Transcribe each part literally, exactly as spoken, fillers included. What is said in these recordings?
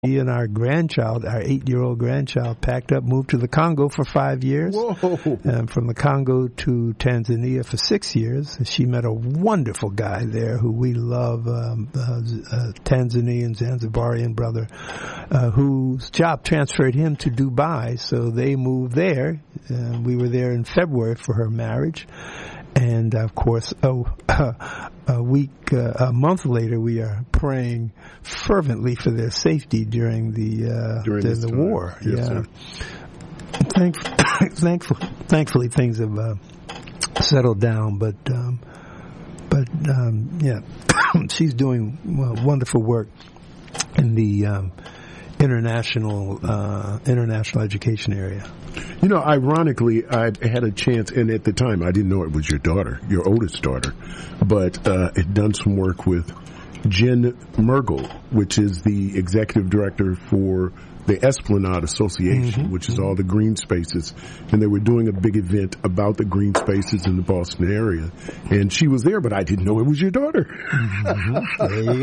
He and our grandchild, our eight-year-old grandchild, packed up, moved to the Congo for five years. Whoa. And from the Congo to Tanzania for six years. She met a wonderful guy there who we love, um, uh, uh, Tanzanian, Zanzibarian brother, uh, whose job transferred him to Dubai. So they moved there. Uh, we were there in February for her marriage. And, of course, oh, uh, a week, uh, a month later, we are praying fervently for their safety during the uh, during the, the war. Yes, yeah. Sir. Thank, thankfully, thankfully, things have uh, settled down. But, um, but um, yeah, she's doing well, wonderful work in the um, international uh, international education area. You know, ironically, I had a chance, and at the time, I didn't know it was your daughter, your oldest daughter, but uh, had done some work with Jen Mergel, which is the executive director for the Esplanade Association, mm-hmm. which is all the green spaces, and they were doing a big event about the green spaces in the Boston area, and she was there, but I didn't know it was your daughter. Mm-hmm. There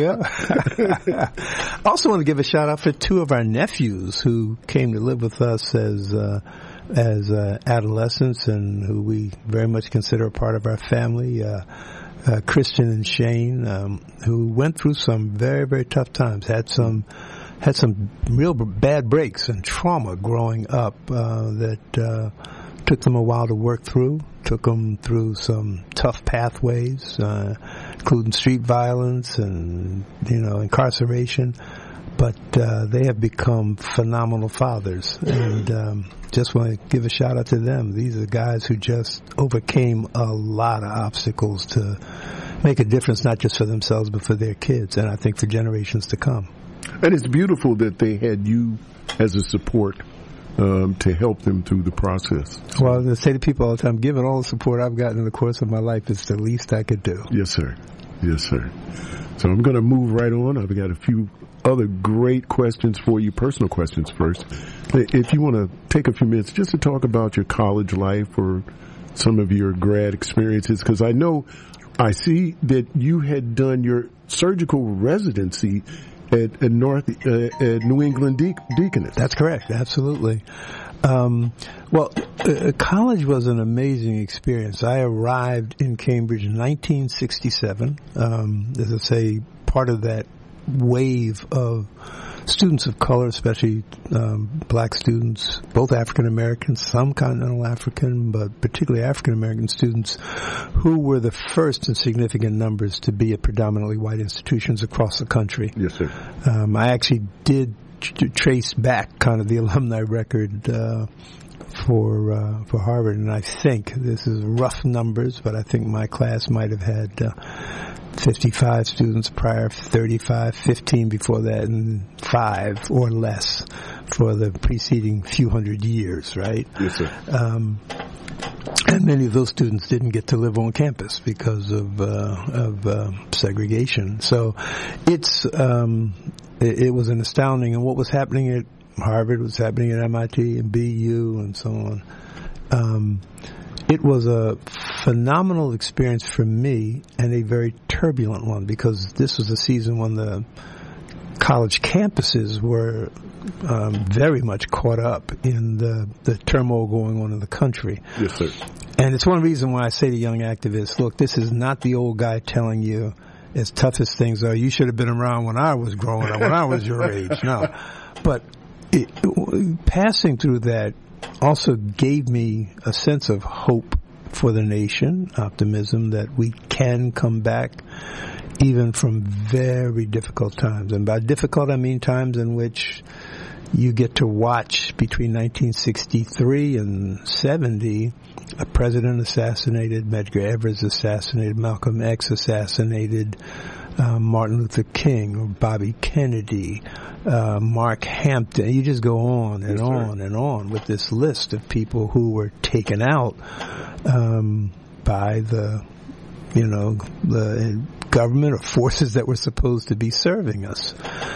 you go. Also want to give a shout out for two of our nephews who came to live with us as uh, as uh, adolescents and who we very much consider a part of our family. Uh, uh, Christian and Shane, um, who went through some very, very tough times, had some had some real bad breaks and trauma growing up uh, that uh, took them a while to work through, took them through some tough pathways, uh, including street violence and, you know, incarceration. But uh, they have become phenomenal fathers, and um, just want to give a shout out to them. These are guys who just overcame a lot of obstacles to make a difference, not just for themselves, but for their kids, and I think for generations to come. And it's beautiful that they had you as a support um, to help them through the process. Well, I say to people all the time, given all the support I've gotten in the course of my life, it's the least I could do. Yes, sir. Yes, sir. So I'm going to move right on. I've got a few other great questions for you, personal questions first. If you want to take a few minutes just to talk about your college life or some of your grad experiences, because I know, I see that you had done your surgical residency at, at North uh, at New England De- Deaconess. That's correct, absolutely. Um, well, uh, college was an amazing experience. I arrived in Cambridge in nineteen sixty-seven. Um, as I say, part of that wave of students of color, especially um, black students, both African Americans, some continental African, but particularly African American students, who were the first in significant numbers to be at predominantly white institutions across the country. Yes, sir. Um, I actually did t- trace back kind of the alumni record uh, for uh, for Harvard, and I think this is rough numbers, but I think my class might have had Uh, fifty-five students prior, thirty-five, fifteen before that, and five or less for the preceding few hundred years, right? Yes, sir. Um, and many of those students didn't get to live on campus because of uh, of uh, segregation. So it's um, it, it was an astounding, and what was happening at Harvard was happening at M I T and B U and so on. Um, It was a phenomenal experience for me and a very turbulent one, because this was a season when the college campuses were um, very much caught up in the, the turmoil going on in the country. Yes, sir. And it's one reason why I say to young activists, look, this is not the old guy telling you, as tough as things are, you should have been around when I was growing up, when I was your age. No. But it, passing through that also gave me a sense of hope for the nation, optimism that we can come back even from very difficult times. And by difficult, I mean times in which you get to watch between nineteen sixty-three and seventy, a president assassinated, Medgar Evers assassinated, Malcolm X assassinated, uh, Martin Luther King or Bobby Kennedy, uh, Mark Hampton. You just go on and yes, on and on with this list of people who were taken out um, by the, you know, the government or forces that were supposed to be serving us.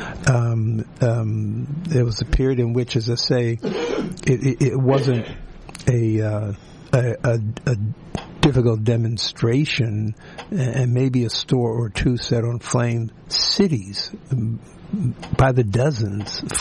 Um, um, there was a period in which, as I say, it, it, it wasn't a, uh, a, a, a difficult demonstration and maybe a store or two set on flame. Cities by the dozens